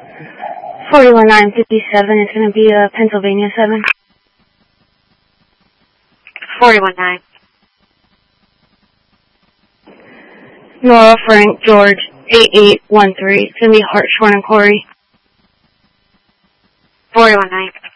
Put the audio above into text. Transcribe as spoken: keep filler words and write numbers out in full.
forty-one nine fifty-seven, it's going to be uh, Pennsylvania seven. forty-one nine. Nora Frank George eight eight one three, it's going to be Hartshorn and Corey. forty-one nine.